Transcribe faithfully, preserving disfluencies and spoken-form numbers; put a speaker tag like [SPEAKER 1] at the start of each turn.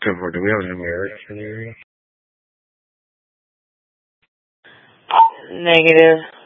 [SPEAKER 1] ten four, do we have an American in the area?
[SPEAKER 2] Negative.